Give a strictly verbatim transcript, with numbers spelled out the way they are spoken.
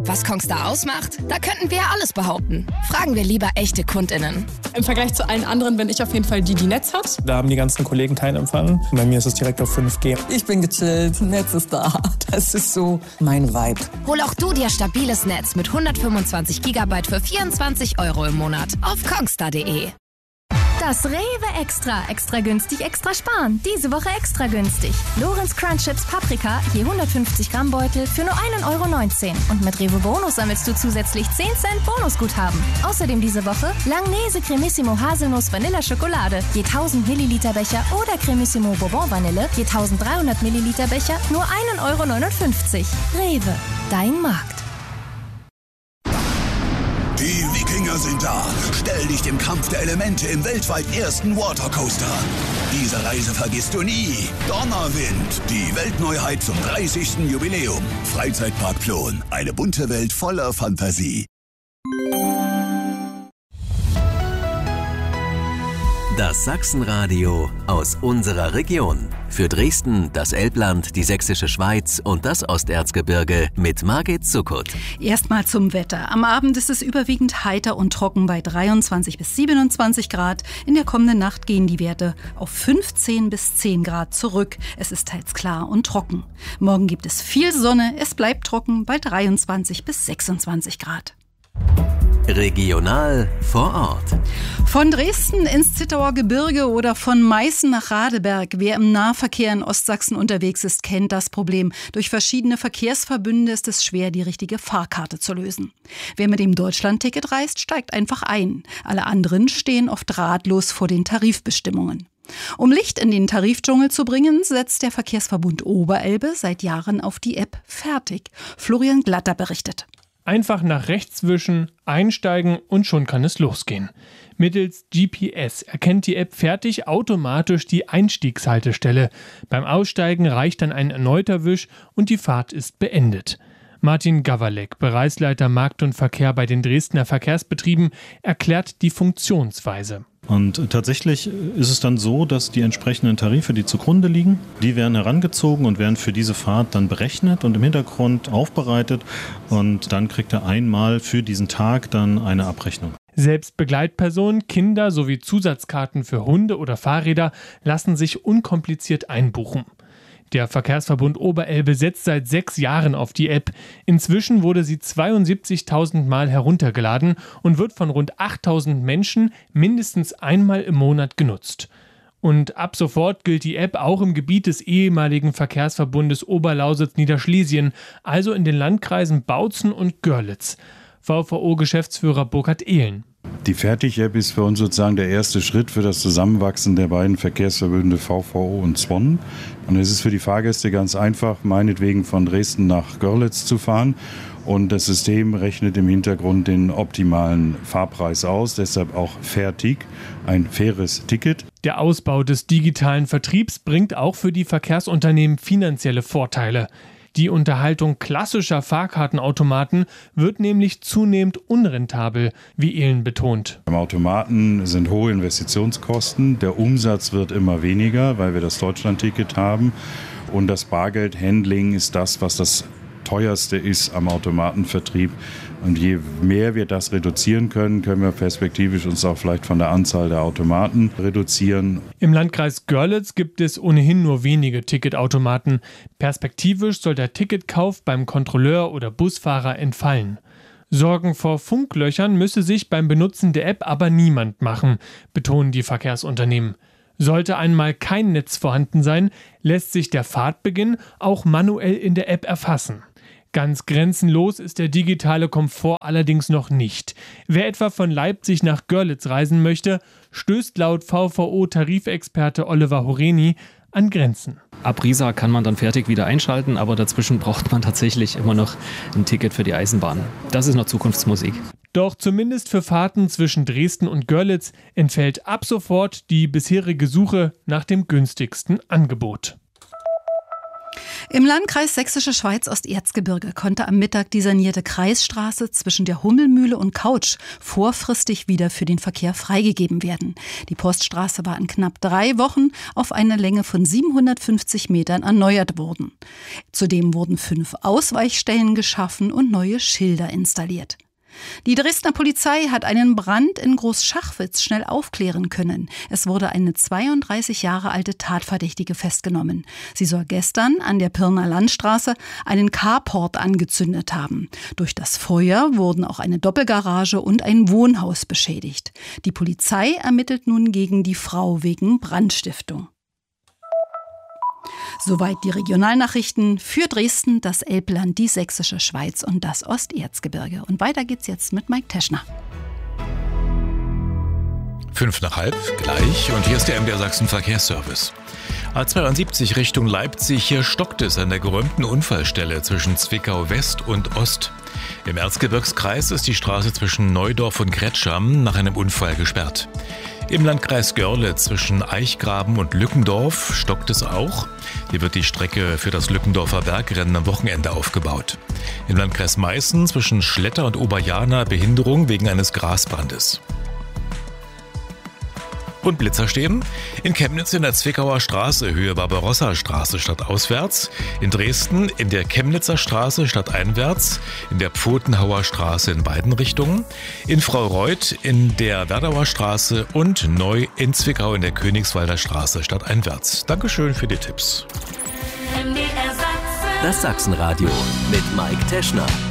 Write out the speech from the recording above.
Was Kongstar ausmacht? Da könnten wir alles behaupten. Fragen wir lieber echte KundInnen. Im Vergleich zu allen anderen bin ich auf jeden Fall die, die Netz hat. Da haben die ganzen Kollegen keinen Empfang. Bei mir ist es direkt auf fünf G. Ich bin gechillt, Netz ist da. Das ist so mein Vibe. Hol auch du dir stabiles Netz mit hundertfünfundzwanzig Gigabyte für vierundzwanzig Euro im Monat auf kongstar punkt de. Das Rewe Extra. Extra günstig, extra sparen. Diese Woche extra günstig. Lorenz Crunch Chips Paprika, je hundertfünfzig Gramm Beutel für nur ein Euro neunzehn. Und mit Rewe Bonus sammelst du zusätzlich zehn Cent Bonusguthaben. Außerdem diese Woche Langnese Cremissimo Haselnuss Vanilla Schokolade, je tausend Milliliter Becher oder Cremissimo Bourbon Vanille, je eintausenddreihundert Milliliter Becher, nur ein Euro neunundfünfzig. Rewe, dein Markt. Die Wikinger sind da. Stell dich dem Kampf der Elemente im weltweit ersten Watercoaster. Diese Reise vergisst du nie. Donnerwind, die Weltneuheit zum dreißigsten Jubiläum. Freizeitpark Plon, eine bunte Welt voller Fantasie. Das Sachsenradio aus unserer Region. Für Dresden, das Elbland, die Sächsische Schweiz und das Osterzgebirge mit Margit Zuckert. Erstmal zum Wetter. Am Abend ist es überwiegend heiter und trocken bei dreiundzwanzig bis siebenundzwanzig Grad. In der kommenden Nacht gehen die Werte auf fünfzehn bis zehn Grad zurück. Es ist teils klar und trocken. Morgen gibt es viel Sonne. Es bleibt trocken bei dreiundzwanzig bis sechsundzwanzig Grad. Regional vor Ort. Von Dresden ins Zittauer Gebirge oder von Meißen nach Radeberg. Wer im Nahverkehr in Ostsachsen unterwegs ist, kennt das Problem. Durch verschiedene Verkehrsverbünde ist es schwer, die richtige Fahrkarte zu lösen. Wer mit dem Deutschlandticket reist, steigt einfach ein. Alle anderen stehen oft ratlos vor den Tarifbestimmungen. Um Licht in den Tarifdschungel zu bringen, setzt der Verkehrsverbund Oberelbe seit Jahren auf die App Fertig. Florian Glatter berichtet. Einfach nach rechts wischen, einsteigen und schon kann es losgehen. Mittels G P S erkennt die App Fertig automatisch die Einstiegshaltestelle. Beim Aussteigen reicht dann ein erneuter Wisch und die Fahrt ist beendet. Martin Gawalek, Bereichsleiter Markt und Verkehr bei den Dresdner Verkehrsbetrieben, erklärt die Funktionsweise. Und tatsächlich ist es dann so, dass die entsprechenden Tarife, die zugrunde liegen, die werden herangezogen und werden für diese Fahrt dann berechnet und im Hintergrund aufbereitet. Und dann kriegt er einmal für diesen Tag dann eine Abrechnung. Selbst Begleitpersonen, Kinder sowie Zusatzkarten für Hunde oder Fahrräder lassen sich unkompliziert einbuchen. Der Verkehrsverbund Oberelbe setzt seit sechs Jahren auf die App. Inzwischen wurde sie zweiundsiebzigtausend Mal heruntergeladen und wird von rund achttausend Menschen mindestens einmal im Monat genutzt. Und ab sofort gilt die App auch im Gebiet des ehemaligen Verkehrsverbundes Oberlausitz-Niederschlesien, also in den Landkreisen Bautzen und Görlitz. V V O-Geschäftsführer Burkhard Ehlen. Die Fertig-App ist für uns sozusagen der erste Schritt für das Zusammenwachsen der beiden Verkehrsverbünde V V O und Zwon. Und es ist für die Fahrgäste ganz einfach, meinetwegen von Dresden nach Görlitz zu fahren. Und das System rechnet im Hintergrund den optimalen Fahrpreis aus, deshalb auch Fertig, ein faires Ticket. Der Ausbau des digitalen Vertriebs bringt auch für die Verkehrsunternehmen finanzielle Vorteile. Die Unterhaltung klassischer Fahrkartenautomaten wird nämlich zunehmend unrentabel, wie Ehlen betont. Beim Automaten sind hohe Investitionskosten, der Umsatz wird immer weniger, weil wir das Deutschlandticket haben. Und das Bargeldhandling ist das, was das teuerste ist am Automatenvertrieb. Und je mehr wir das reduzieren können, können wir perspektivisch uns auch vielleicht von der Anzahl der Automaten reduzieren. Im Landkreis Görlitz gibt es ohnehin nur wenige Ticketautomaten. Perspektivisch soll der Ticketkauf beim Kontrolleur oder Busfahrer entfallen. Sorgen vor Funklöchern müsse sich beim Benutzen der App aber niemand machen, betonen die Verkehrsunternehmen. Sollte einmal kein Netz vorhanden sein, lässt sich der Fahrtbeginn auch manuell in der App erfassen. Ganz grenzenlos ist der digitale Komfort allerdings noch nicht. Wer etwa von Leipzig nach Görlitz reisen möchte, stößt laut V V O-Tarifexperte Oliver Horeni an Grenzen. Ab Riesa kann man dann fertig wieder einschalten, aber dazwischen braucht man tatsächlich immer noch ein Ticket für die Eisenbahn. Das ist noch Zukunftsmusik. Doch zumindest für Fahrten zwischen Dresden und Görlitz entfällt ab sofort die bisherige Suche nach dem günstigsten Angebot. Im Landkreis Sächsische Schweiz-Osterzgebirge konnte am Mittag die sanierte Kreisstraße zwischen der Hummelmühle und Couch vorfristig wieder für den Verkehr freigegeben werden. Die Poststraße war in knapp drei Wochen auf eine Länge von siebenhundertfünfzig Metern erneuert worden. Zudem wurden fünf Ausweichstellen geschaffen und neue Schilder installiert. Die Dresdner Polizei hat einen Brand in Großschachwitz schnell aufklären können. Es wurde eine zweiunddreißig Jahre alte Tatverdächtige festgenommen. Sie soll gestern an der Pirner Landstraße einen Carport angezündet haben. Durch das Feuer wurden auch eine Doppelgarage und ein Wohnhaus beschädigt. Die Polizei ermittelt nun gegen die Frau wegen Brandstiftung. Soweit die Regionalnachrichten für Dresden, das Elbland, die Sächsische Schweiz und das Osterzgebirge. Und weiter geht's jetzt mit Mike Teschner. Fünf nach halb, gleich. Und hier ist der M D R Sachsen Verkehrsservice. A zweiundsiebzig Richtung Leipzig, hier stockt es an der geräumten Unfallstelle zwischen Zwickau West und Ost. Im Erzgebirgskreis ist die Straße zwischen Neudorf und Kretscham nach einem Unfall gesperrt. Im Landkreis Görlitz zwischen Eichgraben und Lückendorf stockt es auch. Hier wird die Strecke für das Lückendorfer Bergrennen am Wochenende aufgebaut. Im Landkreis Meißen zwischen Schletter und Oberjana Behinderung wegen eines Grasbrandes. Und Blitzer stehen. In Chemnitz in der Zwickauer Straße, Höhe Barbarossa-Straße stadtauswärts. In Dresden in der Chemnitzer Straße stadteinwärts. In der Pfotenhauer Straße in beiden Richtungen. In Fraureuth in der Werdauer Straße und neu in Zwickau in der Königswalder Straße stadteinwärts. Dankeschön für die Tipps. Das Sachsenradio mit Mike Teschner.